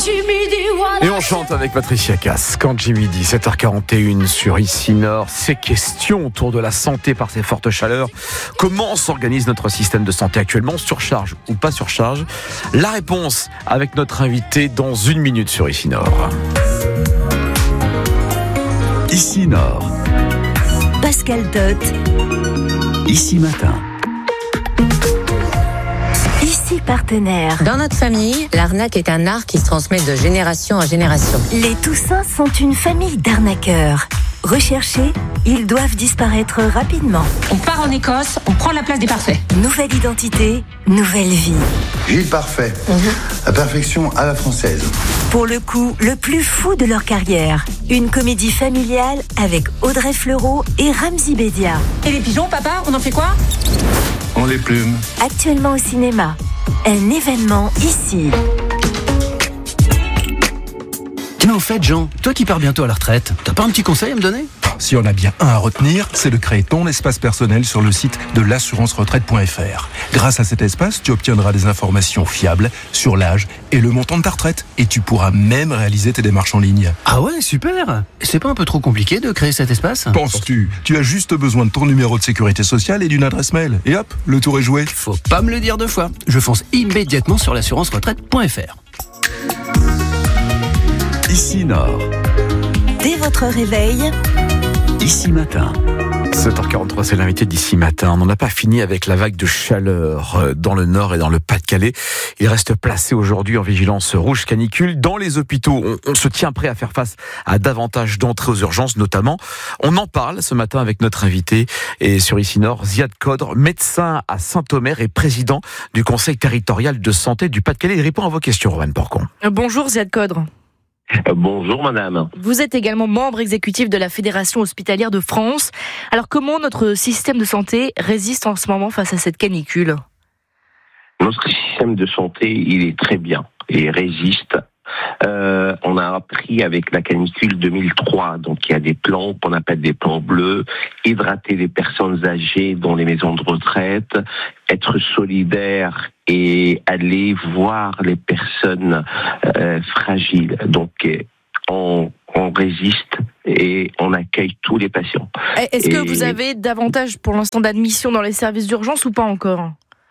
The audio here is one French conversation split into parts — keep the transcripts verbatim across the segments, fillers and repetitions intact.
Et on chante avec Patricia Cass. Quand Jimmy dit sept heures quarante et une sur Ici Nord, ces questions autour de la santé par ces fortes chaleurs. Comment s'organise notre système de santé actuellement? Surcharge ou pas surcharge? La réponse avec notre invité dans une minute sur Ici Nord. Ici Nord. Pascal Dott. Ici Matin. Ici Partenaire. Dans notre famille, l'arnaque est un art qui se transmet de génération en génération. Les Toussins sont une famille d'arnaqueurs. Recherchés, ils doivent disparaître rapidement. On part en Écosse, on prend la place des parfaits. Nouvelle identité, nouvelle vie. Gilles Parfait, la perfection à la française. Pour le coup, le plus fou de leur carrière. Une comédie familiale avec Audrey Fleurot et Ramzy Bedia. Et les pigeons, papa, on en fait quoi? On les plume. Actuellement au cinéma. Un événement ici. Tiens, au fait, Jean, toi qui pars bientôt à la retraite, t'as pas un petit conseil à me donner? Si on a bien un à retenir, c'est de créer ton espace personnel sur le site de l'assurance retraite point f r. Grâce à cet espace, tu obtiendras des informations fiables sur l'âge et le montant de ta retraite. Et tu pourras même réaliser tes démarches en ligne. Ah ouais, super! C'est pas un peu trop compliqué de créer cet espace? Penses-tu? Tu as juste besoin de ton numéro de sécurité sociale et d'une adresse mail. Et hop, le tour est joué. Faut pas me le dire deux fois. Je fonce immédiatement sur l'assurance retraite point f r. Ici Nord. Dès votre réveil, Ici Matin. sept heures quarante-trois, c'est l'invité d'Ici Matin. On n'en a pas fini avec la vague de chaleur dans le Nord et dans le Pas-de-Calais. Il reste placé aujourd'hui en vigilance rouge canicule. Dans les hôpitaux, on, on se tient prêt à faire face à davantage d'entrées aux urgences, notamment. On en parle ce matin avec notre invité et sur Ici Nord, Ziad Kodr, médecin à Saint-Omer et président du Conseil territorial de santé du Pas-de-Calais. Il répond à vos questions, Roman Porcon. Bonjour Ziad Kodr. Bonjour madame. Vous êtes également membre exécutif de la Fédération hospitalière de France. Alors comment notre système de santé résiste en ce moment face à cette canicule? Notre système de santé, il est très bien et résiste. Euh, on a appris avec la canicule deux mille trois, donc il y a des plans qu'on appelle des plans bleus, hydrater les personnes âgées dans les maisons de retraite, être solidaire et aller voir les personnes euh, fragiles. Donc on, on résiste et on accueille tous les patients. Est-ce et... que vous avez davantage pour l'instant d'admission dans les services d'urgence ou pas encore?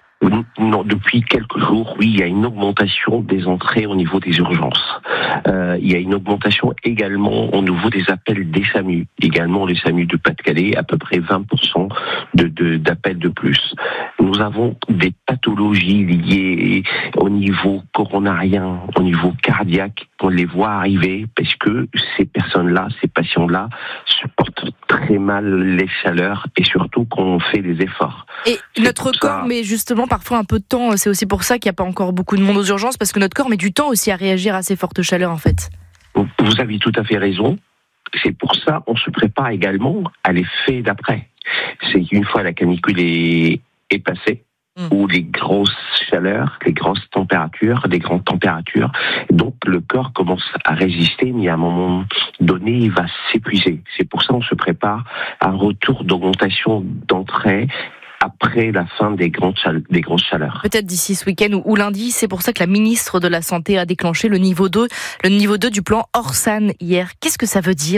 Non, depuis quelques jours, oui, il y a une augmentation des entrées au niveau des urgences. Euh, il y a une augmentation également au niveau des appels des SAMU. Également, les SAMU du Pas-de-Calais, à peu près vingt pour cent de, de, d'appels de plus. Nous avons des pathologies liées au niveau coronarien, au niveau cardiaque. On les voit arriver parce que ces personnes-là, ces patients-là, supportent très mal les chaleurs et surtout quand on fait des efforts. Et c'est notre corps ça... met justement parfois un peu de temps. C'est aussi pour ça qu'il n'y a pas encore beaucoup de monde aux urgences, parce que notre corps met du temps aussi à réagir à ces fortes chaleurs en fait. Vous avez tout à fait raison. C'est pour ça qu'on se prépare également à l'effet d'après. C'est une fois la canicule est, est passée, Mmh. ou les grosses chaleurs, les grosses températures, les grandes températures. Donc le corps commence à résister, mais à un moment donné, il va s'épuiser. C'est pour ça qu'on se prépare à un retour d'augmentation d'entrée après la fin des, grandes chale- des grosses chaleurs. Peut-être d'ici ce week-end ou, ou lundi. C'est pour ça que la ministre de la Santé a déclenché le niveau deux, le niveau deux du plan Orsan hier. Qu'est-ce que ça veut dire ?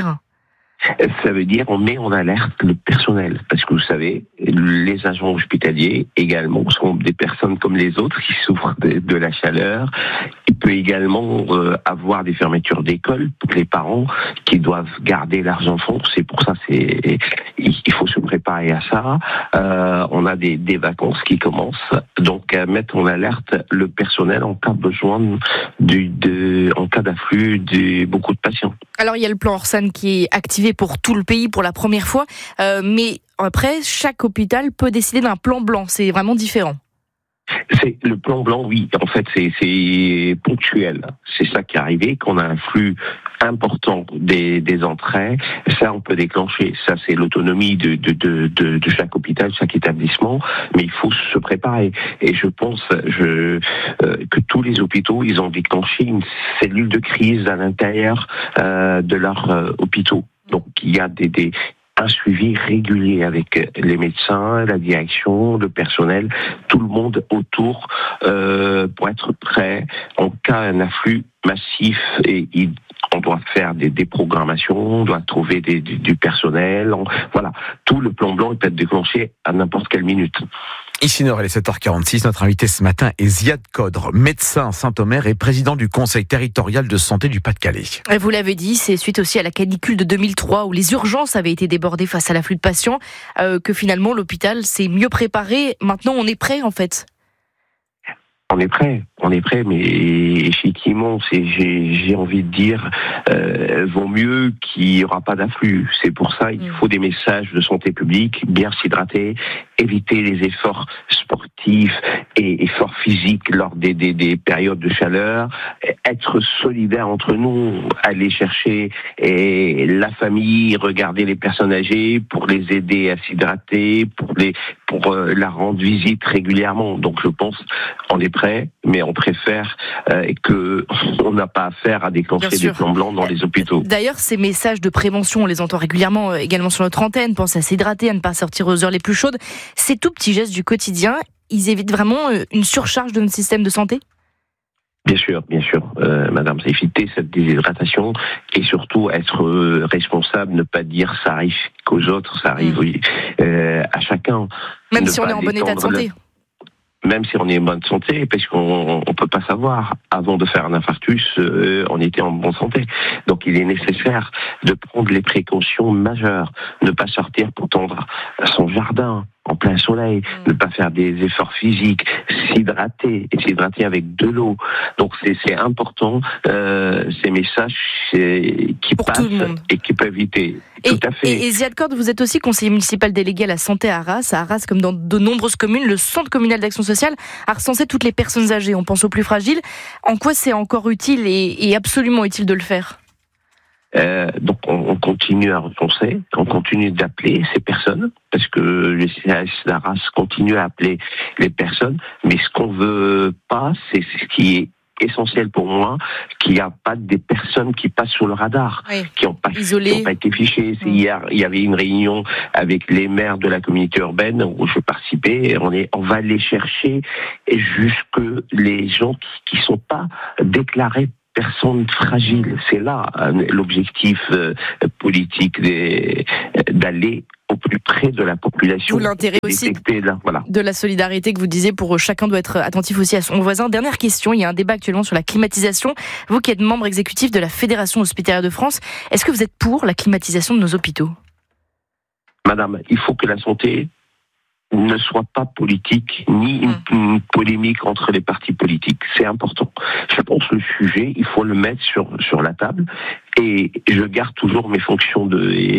Ça veut dire on met en alerte le personnel, parce que vous savez, les agents hospitaliers également sont des personnes comme les autres qui souffrent de, de la chaleur. Il peut également euh, avoir des fermetures d'école pour les parents qui doivent garder leurs enfants. C'est pour ça, c'est il faut se préparer à ça. Euh, on a des, des vacances qui commencent, donc à mettre en alerte le personnel en cas de besoin du, de, en cas d'afflux de beaucoup de patients. Alors il y a le plan Orsan qui est activé pour tout le pays pour la première fois, euh, mais après chaque hôpital peut décider d'un plan blanc, c'est vraiment différent. C'est le plan blanc, oui. En fait, c'est, c'est ponctuel. C'est ça qui est arrivé, qu'on a un flux important des, des entrées. Ça, on peut déclencher. Ça, c'est l'autonomie de, de, de, de, de chaque hôpital, chaque établissement. Mais il faut se préparer. Et je pense je, euh, que tous les hôpitaux, ils ont déclenché une cellule de crise à l'intérieur euh, de leurs euh, hôpitaux. Donc, il y a des, des un suivi régulier avec les médecins, la direction, le personnel, tout le monde autour euh, pour être prêt en cas d'un afflux massif. Et il, on doit faire des déprogrammations, on doit trouver des, du, du personnel. On, voilà, tout le plan blanc peut être déclenché à n'importe quelle minute. Ici Nord, il est sept heures quarante-six. Notre invité ce matin est Ziad Kodr, médecin à Saint-Omer et président du Conseil territorial de santé du Pas-de-Calais. Et vous l'avez dit, c'est suite aussi à la canicule de deux mille trois où les urgences avaient été débordées face à l'afflux de patients euh, que finalement l'hôpital s'est mieux préparé. Maintenant, on est prêt en fait. On est prêt, on est prêt, mais effectivement, c'est, j'ai, j'ai envie de dire, euh, vaut mieux qu'il n'y aura pas d'afflux. C'est pour ça il faut des messages de santé publique, bien s'hydrater, éviter les efforts sportifs et efforts physiques lors des, des, des périodes de chaleur, être solidaires entre nous, aller chercher et la famille, regarder les personnes âgées pour les aider à s'hydrater, pour les pour euh, la rendre visite régulièrement. Donc je pense on est prêt, mais on préfère euh, que on n'a pas affaire à déclencher des plans blancs dans les hôpitaux. D'ailleurs, ces messages de prévention, on les entend régulièrement euh, également sur notre antenne. Pensez à s'hydrater, à ne pas sortir aux heures les plus chaudes. Ces tout petits gestes du quotidien, ils évitent vraiment euh, une surcharge de notre système de santé ? Bien sûr, bien sûr, euh, madame, c'est éviter cette déshydratation et surtout être euh, responsable, ne pas dire ça arrive qu'aux autres, ça arrive mmh. euh, à chacun. Même ne si on est en bon état de santé. Le... Même si on est en bonne santé, parce qu'on ne peut pas savoir. Avant de faire un infarctus, euh, on était en bonne santé. Donc il est nécessaire de prendre les précautions majeures, ne pas sortir pour tendre son jardin en plein soleil, mmh. ne pas faire des efforts physiques, s'hydrater, et s'hydrater avec de l'eau. Donc c'est, c'est important, euh, ces messages c'est, qui pour passent et qui peuvent éviter. Et, tout à fait. Et, et Ziad Kodr, vous êtes aussi conseiller municipal délégué à la santé à Arras. À Arras, comme dans de nombreuses communes, le Centre communal d'action sociale a recensé toutes les personnes âgées. On pense aux plus fragiles. En quoi c'est encore utile et, et absolument utile de le faire ? Euh, donc on, on continue à recenser, on continue d'appeler ces personnes, parce que le C H d'Arras continue à appeler les personnes, mais ce qu'on veut pas, c'est ce qui est essentiel pour moi, qu'il n'y a pas des personnes qui passent sous le radar, oui. qui n'ont pas, pas été fichées. Mmh. Hier, il y avait une réunion avec les maires de la communauté urbaine où je participais. On, est, on va les chercher jusque les gens qui ne sont pas déclarés personnes fragiles. C'est là l'objectif euh, politique des, d'aller au plus près de la population. Vous l'intérêt aussi là, voilà. de la solidarité que vous disiez pour chacun doit être attentif aussi à son voisin. Dernière question, il y a un débat actuellement sur la climatisation. Vous qui êtes membre exécutif de la Fédération hospitalière de France, est-ce que vous êtes pour la climatisation de nos hôpitaux ? Madame, il faut que la santé ne soit pas politique, ni une, une polémique entre les partis politiques. C'est important. Je pense que le sujet, il faut le mettre sur, sur la table. Et je garde toujours mes fonctions de,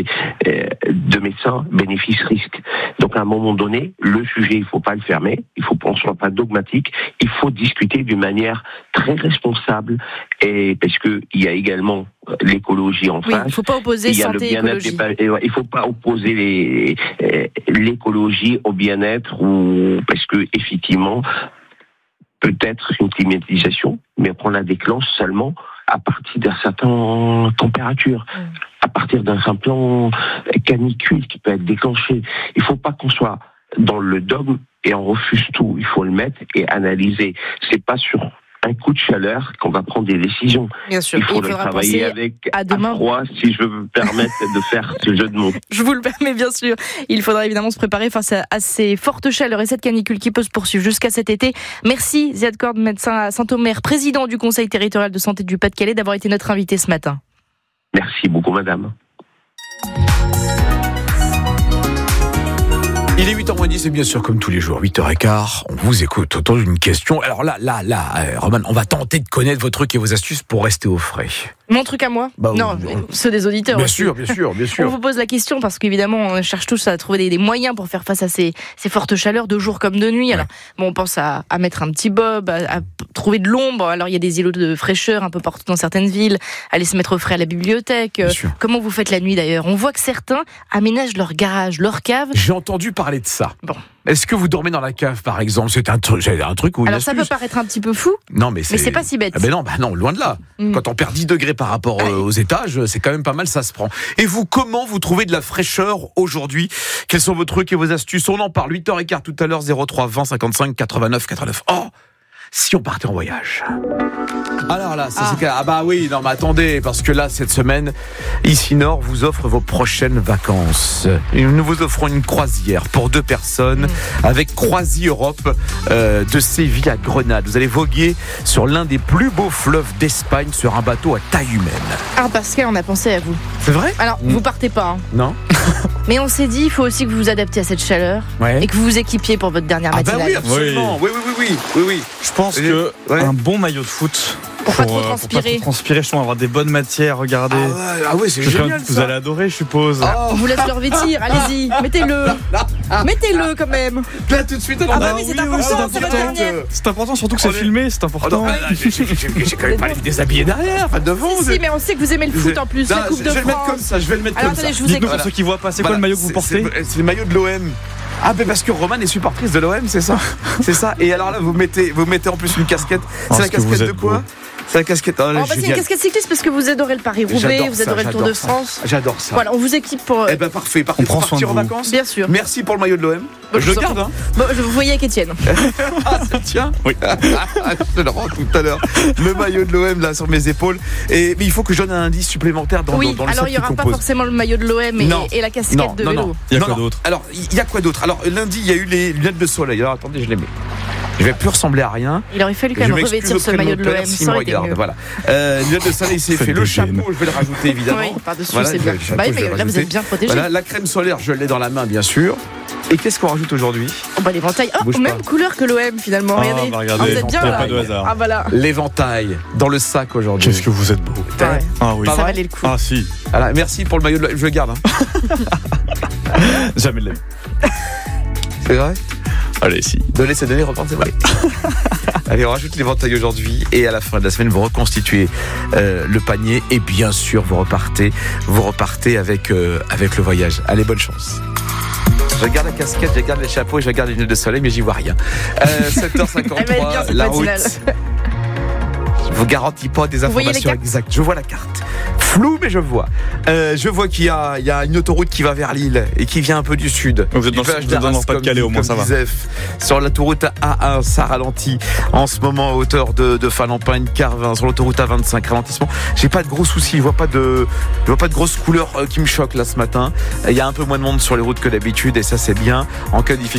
de médecin, bénéfice-risque. Donc à un moment donné, le sujet, il ne faut pas le fermer, il faut qu'on ne soit pas dogmatique, il faut discuter d'une manière très responsable, et parce qu'il y a également l'écologie en oui, face. Il ne faut pas opposer santé et écologie. Il ne faut pas opposer les, l'écologie au bien-être, ou, parce que effectivement, peut-être une climatisation, mais qu'on la déclenche seulement à partir d'une certaine température, mmh. à partir d'un simple canicule qui peut être déclenché. Il ne faut pas qu'on soit dans le dogme et on refuse tout. Il faut le mettre et analyser. C'est pas sur un coup de chaleur qu'on va prendre des décisions. Bien sûr. Il faudrait il travailler avec à demain. froid, si je veux me permettre de faire ce jeu de mots. Je vous le permets, bien sûr. Il faudra évidemment se préparer face à, à ces fortes chaleurs et cette canicule qui peut se poursuivre jusqu'à cet été. Merci Ziad Kodr, médecin à Saint-Omer, président du Conseil territorial de santé du Pas-de-Calais, d'avoir été notre invité ce matin. Merci beaucoup, madame. Il est huit heures moins dix et bien sûr comme tous les jours, huit heures quinze, on vous écoute autour d'une question. Alors là, là, là, euh, Roman, on va tenter de connaître vos trucs et vos astuces pour rester au frais. Mon truc à moi bah, Non, on... ceux des auditeurs. Bien aussi. sûr, bien sûr, bien sûr. On vous pose la question parce qu'évidemment, on cherche tous à trouver des, des moyens pour faire face à ces, ces fortes chaleurs de jour comme de nuit. Ouais. Alors, bon, on pense à, à mettre un petit bob, à, à trouver de l'ombre. Alors, il y a des îlots de fraîcheur un peu partout dans certaines villes. Aller se mettre au frais à la bibliothèque. Bien sûr. Comment vous faites la nuit d'ailleurs ? On voit que certains aménagent leur garage, leur cave. J'ai entendu parler de ça. ça. Bon. Est-ce que vous dormez dans la cave, par exemple? C'est un truc, un truc où une Alors ça peut astuce. paraître un petit peu fou, Non, mais c'est, mais c'est pas si bête. Ah ben non, bah non, loin de là. Mm. Quand on perd dix degrés par rapport euh, aux étages, c'est quand même pas mal, ça se prend. Et vous, comment vous trouvez de la fraîcheur aujourd'hui? Quels sont vos trucs et vos astuces? On en parle, huit heures quinze tout à l'heure, zéro trois vingt cinquante-cinq quatre-vingt-neuf quatre-vingt-neuf. Oh, si on partait en voyage. Alors là, ça Ah. c'est... Ah bah oui, non mais attendez, parce que là, cette semaine, Ici Nord vous offre vos prochaines vacances. Et nous vous offrons une croisière pour deux personnes Mm. avec Croisi Europe euh, de Séville à Grenade. Vous allez voguer sur l'un des plus beaux fleuves d'Espagne sur un bateau à taille humaine. Ah Pascal, on a pensé à vous. C'est vrai? Alors, Mm. vous partez pas, hein. Non? Mais on s'est dit, il faut aussi que vous vous adaptiez à cette chaleur Ouais. et que vous vous équipiez pour votre dernière Ah bah matinale. oui, absolument. Oui, oui, oui, oui, oui, oui. Je pense Et- que ouais. un bon maillot de foot Pour pas trop euh, transpirer. Pour pas trop transpirer, je pense avoir des bonnes matières, regardez. Ah ouais, ah ouais, c'est Je pense génial que vous ça. allez adorer, je suppose. Oh, On vous laisse le revêtir, allez-y, mettez-le. Mettez-le quand même. là tout de suite, on Ah en bah a- oui, c'est oui, important, oui, c'est c'est votre important. dernière. C'est important, surtout que c'est On est- filmé, c'est Oh non, important. mais là, j'ai, j'ai- j'ai- j'ai quand même pas les déshabiller derrière, enfin devant. Si, vous- si, mais on sait que vous aimez le foot en plus, Non, la Coupe je de vais le mettre comme France. ça, je vais le mettre Alors comme attendez, ça. je vous Dites-nous écoute. pour ceux qui voient pas, c'est quoi Voilà, le maillot que vous c'est- portez? c'est, c'est le maillot de l'O M. Ah ben parce que Romane est supportrice de l'O M, c'est ça? C'est ça. Et alors là, vous mettez, vous mettez en plus une casquette. Oh, C'est la ce que vous casquette de êtes quoi? beau. C'est la casquette. Oh, Oh, là, bah, c'est une génial. casquette cycliste parce que vous adorez le Paris-Roubaix, J'adore vous ça, adorez le Tour j'adore de ça. France. J'adore ça. Voilà, on vous équipe pour. Eh ben parfait, parfait. On prend Pour soin de partir en vous. vacances. Bien sûr. Merci pour le maillot de l'O M. Bah, je je le vous en garde. prie. Hein. Bon, je vous voyais avec Étienne. Ah, c'est le tien. Oui. Je te le rends tout à l'heure. Le maillot de l'O M là sur mes épaules. Et mais il faut que je donne un indice supplémentaire dans, Oui, dans, dans le alors sac il n'y aura qui pas compose. forcément le maillot de l'O M et, Non. et la casquette Non, de non, vélo. non. Il y a Non, quoi non. d'autre? Alors, il y a quoi d'autre? Alors, lundi, il y a eu les lunettes de soleil. Alors, attendez, je les mets. Je vais plus ressembler à rien. Il aurait fallu quand Je même m'excuse revêtir ce auprès de maillot mon de l'O père M, s'il ça me aurait été regarde. mieux. Voilà. Euh, lunettes de soleil, c'est Faites fait. des Le gènes. chapeau, je vais le rajouter évidemment. Oui, par-dessus, Voilà, c'est le bien. chapeau, Bah oui, je vais mais le là, vous rajouter. êtes bien protégé. Voilà, la crème solaire, je l'ai dans la main, bien sûr. Et qu'est-ce qu'on rajoute aujourd'hui? Oh, bah l'éventail. Oh, Bouge même pas. couleur que l'O M finalement, Ah, regardez. bah, regardez, Ah, vous êtes bien il y a là. pas de hasard. Ah voilà. L'éventail dans le sac aujourd'hui. Qu'est-ce que vous êtes beau. Ouais. Ah oui. Pas Ça vrai valait le coup. Ah si, Voilà, merci pour le maillot de l'O M. Je le garde. Hein. jamais de la vie. C'est vrai? Allez, si. Donner, c'est donner, reprendre, c'est vrai. Allez, on rajoute l'éventail aujourd'hui et à la fin de la semaine, vous reconstituez euh, le panier et bien sûr, vous repartez, vous repartez avec, euh, avec le voyage. Allez, bonne chance. Je regarde la casquette, je regarde les chapeaux et je regarde les lunettes de soleil, mais j'y vois rien. Euh, sept heures Elle va être bien, cinquante-trois, cette la route. matinale. Je vous garantis pas des Vous voyez les informations cartes exactes. Je vois la carte. Flou, mais je vois. Euh, je vois qu'il y a, il y a une autoroute qui va vers Lille et qui vient un peu du sud. Vous êtes Du dans le- village vous êtes dans le d'Arras, Pas-de-Calais, comme- au moins, comme ça va. disait F. Sur l'autoroute A un, ça ralentit. En ce moment, à hauteur de, de Falampine, Carvin. Sur l'autoroute A vingt-cinq, ralentissement. J'ai pas de gros soucis. Je vois pas de, je vois pas de grosses couleurs euh, qui me choquent là ce matin. Il y a un peu moins de monde sur les routes que d'habitude et ça c'est bien. En cas de difficulté,